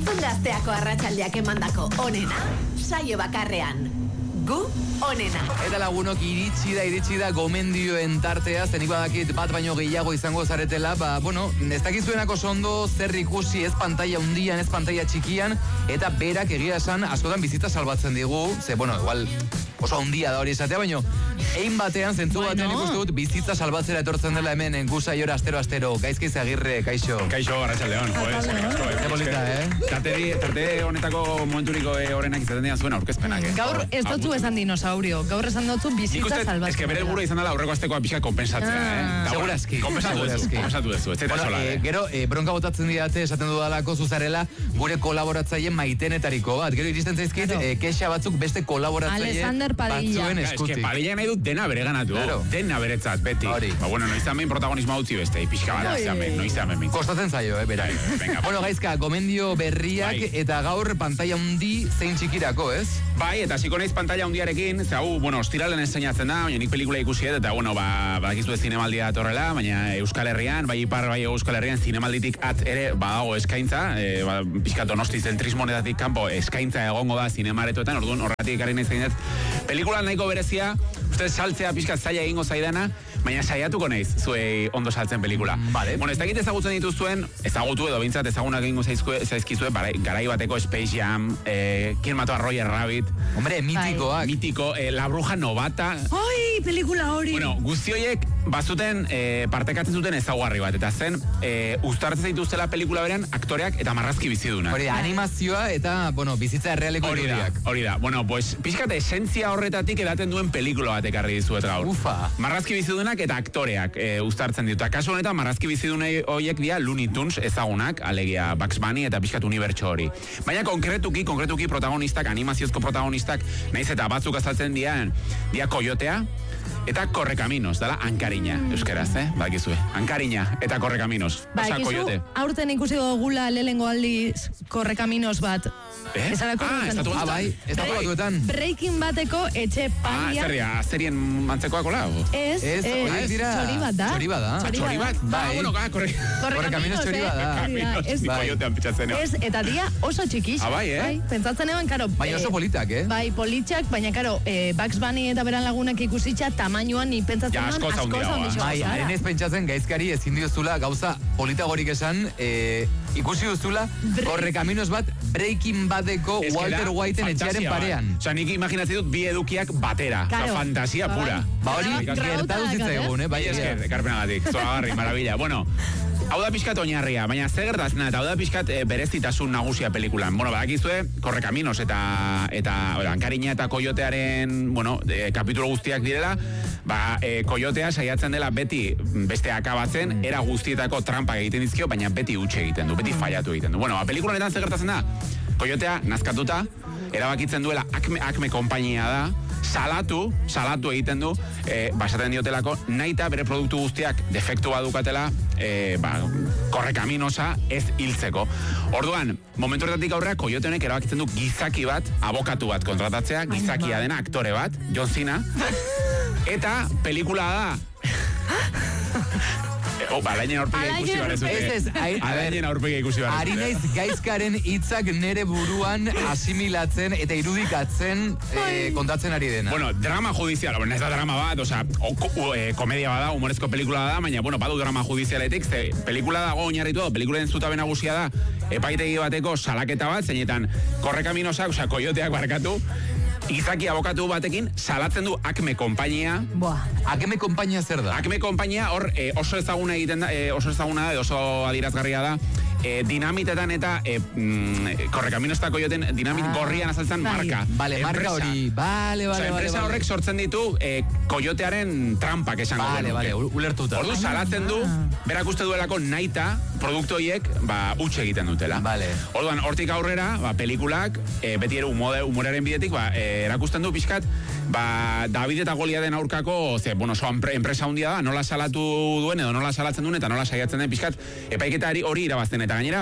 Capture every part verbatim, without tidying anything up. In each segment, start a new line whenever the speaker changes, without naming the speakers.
Entzun Gazteako arratsaldeak emandako onena, saio bakarrean. Gu onena.
Eta lagunok iritsi da, iritsi da gomendioen tartea, zenik badakit bat baino gehiago izango zaretela, ba, bueno, ez dakizuenako sondo zer ikusi ez pantalla hundian, ez pantalla txikian, eta berak egia esan askotan bizitza salbatzen digu, ze, bueno, igual oso handia da hori esatea, baino, ein batean, zentzu batean bueno. Ikuste dut, bizitza salbatzera etortzen dela hemen, engusa jora astero-astero, Gaizkiz Agirre, kaixo.
Kaixo, arratsaldeon, joez.
Ze bolita, eh?
Tarte honetako momenturiko horrenak izaten dian zuen aurkezpenak, eh?
Gaur ez dutzu esan dinosaurio, gaur esan dutzu bizitza salbatzera.
Ez que bere helburua izan dela aurreko astekoa pixka konpensatzea, eh?
Segurazki.
Kompensatu duzu, kompensatu duzu, ez eta sola, eh?
Gero, bronka botatzen didate, esaten dudalako zuzarela, gure kolaboratzaile maitenetariko bat. Gero iristen zaizkit, kexa batzuk beste kolaboratzaile batzuen eskutik.
Ez que Padilla nahi dut dena bere ganatu, dena beretzat, beti. Ba, bueno, noiz hemen protagonismo utzi beste, pixka bat, noiz hemen.
Kostatzen zaio, eh, bera. Bueno, Gaizka, gomendio berriak eta gaur pantalla hundi zein txikirako, ez?
Bai, eta hasiko naiz pantalla hundiarekin, ze hau, bueno, ostiralen enseinatzen da, baina nik pelikula ikusi dut, eta, bueno, ba, badakizu ez zinemaldia datorrela, baina Euskal Herrian, bai ipar, bai Euskal Herrian, zinemalditik at ere badago eskaintza, e, ba, pixka Donosti zentrismonetatik kanpo eskaintza egongo da zinemaretoetan, orduan horretik ekarri nahi zain dut. Pelikula nahiko berezia, uste saltzea pixka zaila egingo zaidana, baina saiatuko naiz zuei ondo saltzen pelikula.
Vale.
Bueno, ez dakit ezagutzen dituzuen, ezagutu edo bintzat ezagunak egingo zaizkizue, garai bateko Space Jam, eh, ¿Quién mató a Roger Rabbit?
Hombre, mitikoak.
Mitiko, eh, La Bruja Novata.
Oi, pelikula hori.
Bueno, guzti horiek bazuten eh, partekatzen zuten ezaugarri bat, eta zen, eh, uztartzen zaituztela pelikula beran aktoreak eta marrazki bizidunak.
Hori da, animazioa eta, bueno, bizitza errealeko irudiak.
Hori da, bueno, pues, pixkat esentzia horretatik edaten duen pelikula bat ekarri dizuet gaur.
Ufa.
Marrazki bizidunak eta aktoreak e, uztartzen ditu. Kasu honetan, marrazki bizidunei horiek dira Looney Tunes ezagunak, alegia Bugs Bunny eta pixkat unibertso hori. Baina konkretuki, konkretuki protagonistak, animaziozko protagonistak, nahiz eta batzuk azaltzen dian, dia Koyotea, eta Correcaminos, dala Ankariña, euskeraz, eh? Badakizue, Ankariña eta Correcaminos.
Ba, ikizu, aurten ikusi gogula lehengo aldiz Correcaminos bat.
Eh? Ah, estatu
ah, bai, estatu batuetan.
Breaking bateko etxe pandia.
Ah, zerria, zerien mantzekoak ola?
Ez,
ez,
ez, txori bat da.
Txori bat da.
Txori bat?
Bai.
Ah, bueno,
Correcaminos txori bat da.
Ez, Koyotean pitzatzen.
Ez, eta dia oso txikix.
Ah, bai, eh?
Bai, pentsatzen eban, karo.
Bai, oso politak, eh?
Bai, politxak, baina, karo, Bugs Bunny eta beran lagunak ikusitxa tamainoan ni pentsatzen eban
asko zaundia.
Bai, enez pentsatzen Gaizkari ezin diozula gauza politagorik esan, ikusi duzula Correcaminos bat Breaking Badeko Walter Whiteen etxearen parean.
Osa, nik imaginatzen dut bi edukiak batera. Osa, fantasia pura.
Ba hori, gertatu zitzaigun, eh?
Bai, esker, ekarpenagatik. Zoagarri, maravilla. Bueno, hau da pixkat oinarria, baina zer gertatzen da, eta hau da pixkat e, berezitasun nagusia pelikulan. Bueno, badakizue, Correcaminos eta, eta Ankariña eta Koyotearen, bueno, e, kapitulo guztiak direla, ba, e, Koyotea saiatzen dela beti beste akabatzen, era guztietako trampak egiten dizkio, baina beti utxe egiten du, beti fallatu egiten du. Bueno, ba, pelikulan zer gertatzen da, Koyotea nazkatuta, erabakitzen duela Acme, Acme konpainia da, salatu, salatu egiten du, e, basaten diotelako, naita bere produktu guztiak defektu badukatela, e, ba, Correcaminosa ez hiltzeko. Orduan, momentu horretatik aurrera, Koyote honek erabakitzen du gizaki bat, abokatu bat kontratatzea, gizakia dena, aktore bat, John Cena, eta pelikula da... Oh, alainen aurpegia ikusi barezute.
Ez, ez,
alainen aurpegia ikusi barezute.
Ari naiz Gaizkaren hitzak nere buruan asimilatzen eta irudikatzen eh, kontatzen ari dena.
Bueno, drama judizial, bueno, ez da drama bat, oza, o, o, e, komedia bada, humorezko pelikula da, baina, bueno, badu drama judizialetik, ze pelikula dago oinarritu da, pelikulen zutabe nagusia da, epaitegi bateko salaketa bat, zeinetan Correcaminosak, oza, Koyoteak barkatu, Izaki abokatu batekin salatzen du Acme konpainia.
Boa.
Acme konpainia zer da?
Acme konpainia hor e, oso ezaguna egiten da, e, oso ezaguna da, oso adirazgarria da. E, dinamitetan eta e, mm, Correcaminos eta Koyoten dinamit ah, gorrian azaltzen bai. Marka.
Vale, marka hori. Vale, vale,
o sea, enpresa
vale,
horrek sortzen ditu e, Koyotearen trampak esango.
Vale, vale, ulertuta.
Ordu salatzen du, berak uste duelako naita produktu horiek ba, utxe egiten dutela.
Vale.
Orduan, hortik aurrera, ba, pelikulak, e, beti ere humoraren bidetik, ba, e, erakusten du pixkat, ba, David eta Goliaden aurkako, ze, bueno, so, enpresa handia da, nola salatu duen edo nola salatzen duen eta nola saiatzen den pixkat, epaiketa hori irabazten. Eta gainera,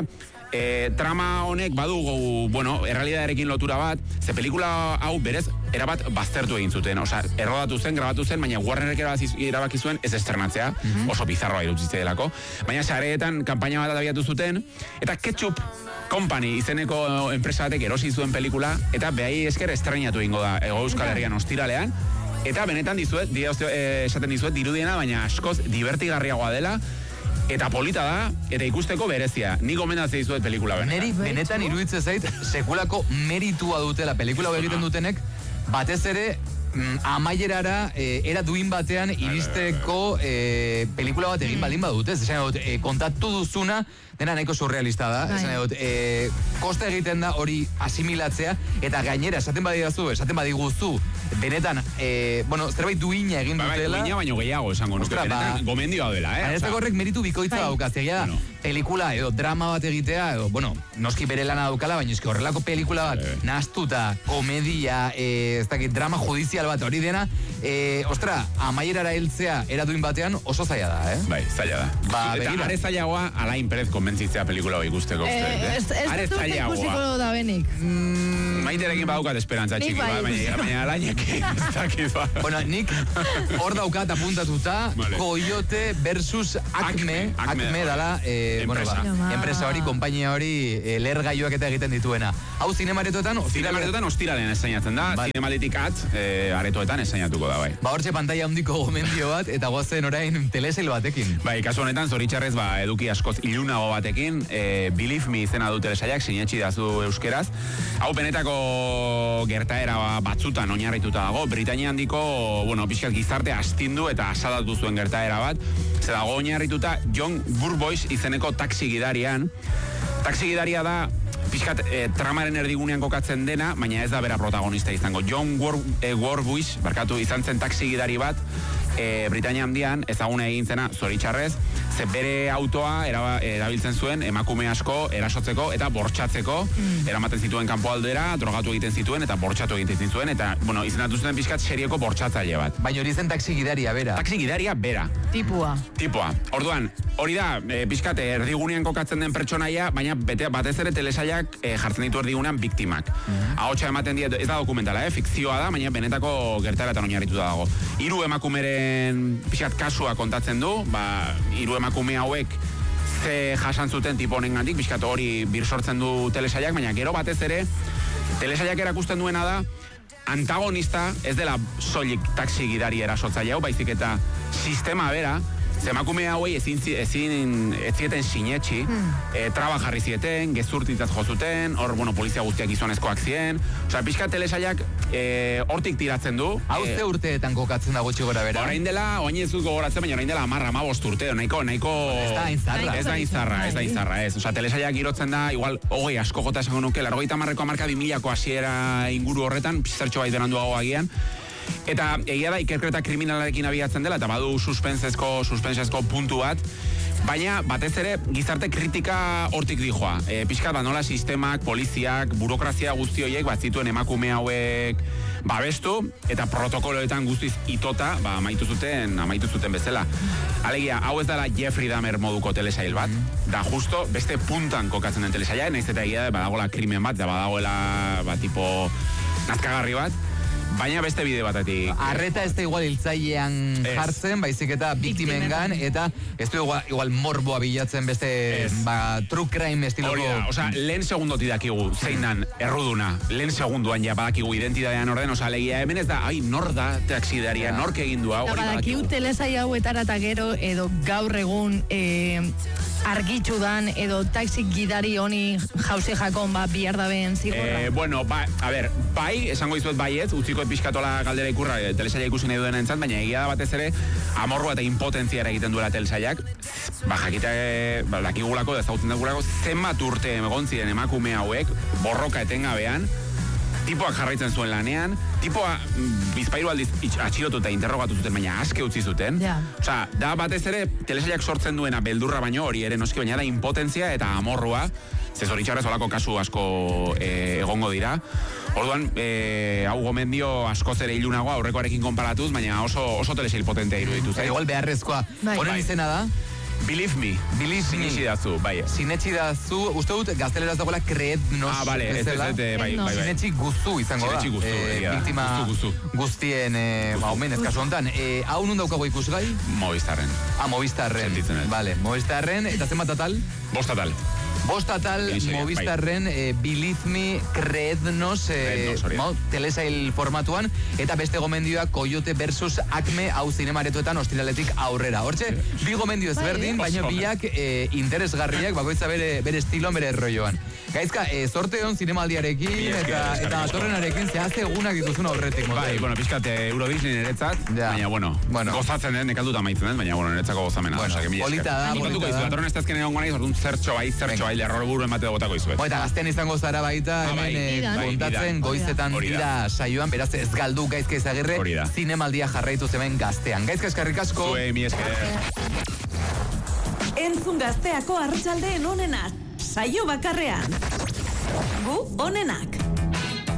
E, trama honek badugu, bueno, errealidaderekin lotura bat, ze pelikula hau berez erabat baztertu egin zuten, osea, errodatu zen, grabatu zen, baina Warnerrek erabaki zuen ez esternatzea, mm-hmm. oso bizarroa irutzitzea delako. Baina sareetan kanpaina bat abiatu zuten, eta Ketchup Company izeneko enpresa batek erosi zuen pelikula, eta behai esker estrenatu egingo da Hego Euskal Herrian ostiralean, eta benetan dizuet, esaten dizuet, dirudiena, baina askoz divertigarriagoa dela, eta polita da, eta ikusteko berezia. Ni gomendatzea dizuet pelikula benetan.
Neri benetan iruditzen zait, sekulako meritua dutela pelikula egiten dutenek, batez ere, mm, amaierara, eh, era duin batean iristeko eh, pelikula bat egin baldin badut, ez? Esan dut, eh, kontatu duzuna, dena nahiko surrealista da, esan dut, eh, kosta egiten da hori asimilatzea, eta gainera, esaten badigazu, esaten badiguzu, benetan, eh, bueno, zerbait duina egin dutela.
Bai, duina baino gehiago esango nuke, benetan gomendioa dela, eh?
Ez horrek meritu bikoitza daukaz, egia da,
bueno.
pelikula edo drama bat egitea, edo, bueno, noski bere lana daukala, baina eski horrelako pelikula bat,
eh.
nahastuta, komedia, eh, ez dakit, drama judizial bat hori dena, eh, ostra, amaierara heltzea eraduin batean oso zaila da, eh?
Bai, zaila da.
Ba,
eta
begira.
are zailagoa, Alain Perez konbentzitzea pelikula hori ikusteko.
Eh, ez
Are
dut
zailagoa.
ikusiko da benik.
Mm,
Maiterekin badaukat esperantza
Nik
txiki,
bai.
ba, baina, baina Alainek ez dakit, ba.
bueno, nik hor daukat apuntatuta,
Vale.
Coyote versus Acme,
Acme, Acme,
Acme dala, eh, bueno,
enpresa.
ba, enpresa hori, konpainia hori, eh, lehergailuak eta egiten dituena. Hau zinemaretotan,
Zinemaretotan ostiralean esainatzen da,
Vale.
zinemaletik at, eh, aretoetan esainatuko da, bai.
ba hortxe pantalla handiko gomendio bat, eta goazen orain telesail batekin.
Bai, kasu honetan, zoritxarrez, ba, eduki askoz ilunago batekin, eh, Believe Me izena du telesaiak, sinetxi dazu euskeraz. Hau benetako gertaera ba, batzutan oinarrituta dago, Britainia handiko, bueno, pixkat gizarte astindu eta asadatu zuen gertaera bat, ze dago oinarrituta John Burbois izeneko taxi gidarian. Taxi gidaria da, pixkat eh, tramaren erdigunean kokatzen dena, baina ez da bera protagonista izango. John War, eh, Warbush, barkatu, izan zen taxi gidari bat, eh, Britainia handian, ezaguna egin zena, zoritxarrez, ze bere autoa eraba, erabiltzen zuen emakume asko erasotzeko eta bortxatzeko, mm. eramaten zituen kanpoaldera, drogatu egiten zituen eta bortxatu egiten zituen, eta, bueno, izendatu zuten pixkat serieko bortxatzaile bat.
Baina hori zen taxi gidaria, bera.
Taxi gidaria bera.
Tipua.
Tipua. Orduan, hori da, e, pixkat erdigunean kokatzen den pertsonaia, baina bete, batez ere telesaiak e, jartzen ditu erdigunean biktimak. Mm-hmm. Ahotsa ematen die, ez da dokumentala, eh? Fikzioa da, baina benetako gertaeretan oinarrituta dago. Hiru emakumeren pixkat kasua kontatzen du, ba, hiru emakume hauek ze jasan zuten tipo honengandik, pixkat hori bir sortzen du telesaiak, baina gero batez ere, telesaiak erakusten duena da, antagonista ez dela soilik taxi gidari erasotzaile hau, baizik eta sistema bera, zemakume hauei ezin, ezin ez zieten sinetxi, hmm. e, traba jarri zieten, gezurtitzat jo zuten, hor, bueno, polizia guztiak gizonezkoak ziren, osea, pixka telesaiak e, hortik tiratzen du.
Hau ze urteetan kokatzen da gutxi gora bera?
Orain dela, oain ez dut gogoratzen, baina orain dela amarra, amabost urte, nahiko, nahiko...
Ez da inzarra.
Ez da inzarra, ez da inzarra, ez. Osea, telesaiak irotzen da, igual, hogei asko gota esango nuke, largoita amarreko amarka bimilako hasiera inguru horretan, pizertxo bai beranduago agian. Eta egia da ikerketa kriminalarekin abiatzen dela, eta badu suspensezko, suspensezko puntu bat, baina batez ere gizarte kritika hortik dijoa. E, Piskat bat nola sistemak, poliziak, burokrazia guzti horiek bat zituen emakume hauek babestu, eta protokoloetan guztiz itota, ba, amaitu zuten, amaitu zuten bezala. Alegia, hau ez dela Jeffrey Dahmer moduko telesail bat, da justo beste puntan kokatzen den telesaila, naiz eta egia da badagoela krimen bat, da badagoela ba, tipo nazkagarri bat, baina beste bide batetik.
Arreta ez da igual hiltzailean jartzen, baizik eta biktimengan, eta ez du igual, igual morboa bilatzen beste ba, true crime estiloko...
Hori da, oza, lehen segundoti dakigu, zein dan, erruduna, lehen segunduan ja badakigu identidadean orden, oza, legia hemen ez da, ai, nor da taxidaria, nork egin du hau, hori
badakigu. Badakigu telesai hauetara eta gero, edo gaur egun eh, argitxu dan, edo taxi gidari honi jauzi jakon, ba, bihar da ben zigorra.
Eh, bueno, ba, a ber, bai, esango izuet baiet, utziko pixkatola galdera ikurra telesaia ikusi nahi duena entzat, baina egia da batez ere amorrua eta impotentziara egiten duela telesaiak, ba, jakita, ba, dakigulako, ezautzen dagulako, zenbat urte egon ziren emakume hauek, borroka etengabean, tipoak jarraitzen zuen lanean, tipoa bizpairu aldiz atxilotu eta interrogatu zuten, baina aske utzi zuten.
Yeah.
Osea, da batez ere, telesaiak sortzen duena beldurra baino hori ere noski, baina da impotentzia eta amorrua, ze zoritxarrez olako kasu asko e, egongo dira. Orduan, e, hau gomendio askoz ere ilunagoa aurrekoarekin konparatuz, baina oso, oso telesail potentea iruditu.
Igual beharrezkoa. Honen izena da?
Believe me.
Believe me.
Sinetxi dazu, bai.
Sinetxi dazu, uste dut gazteleraz dagoela creednos.
Ah, bale, ez ez, bai, bai, bai.
Sinetxi guzu izango da.
Sinetxi guzu,
eh, biktima
guzu, guzu.
guztien, eh, ba, omen, ez kasu honetan. Eh, hau nun daukago ikusgai?
Movistarren.
Ah, Movistarren.
Sentitzen ez.
Vale, Movistarren, eta zenbat atal?
Bost atal.
Bost atal,
Telesaila,
Movistarren, eh, Believe me, creednos, eh,
Creednos, hori da.
mo, telesail formatuan, eta beste gomendioa Coyote versus Acme, hau zinemaretuetan ostiraletik aurrera. Hortxe, bi gomendio ezberdin,
Bai.
baina
Oso.
biak eh, interesgarriak, bakoitza bere, bere estiloan, bere rolloan. Gaizka, eh, zorte hon zinemaldiarekin,
Mila esker,
eta,
eskerrik
eta
asko.
torrenarekin, zehazte egunak dituzun aurretik.
Bai,
motel.
bueno, pixkat eh, Euro Disney niretzat,
Ja.
baina, bueno,
Bueno.
gozatzen den, nekatuta maitzen den, baina, bueno, niretzako gozamena.
Bueno,
osea, que mila
polita
esker.
da,
Nik kontatuko
polita
izu,
da.
datorren ez azken egon ganaiz, orduan zertxo bai, zertxo
Venga.
bai, lerror buru emate botako izuet.
Bo, eta gazten izango zara baita,
Ah, bai.
hemen eh,
Bidan.
kontatzen
Bai,
goizetan
Hori da.
dira saioan, beraz ez galdu gaizka izagirre,
Hori da.
zinemaldia jarraitu zemen gaztean. Gaizka eskerrik asko.
Zue, mi esker.
Entzun Gazteako arratsaldeen onena, saio bakarrean. Gu onenak.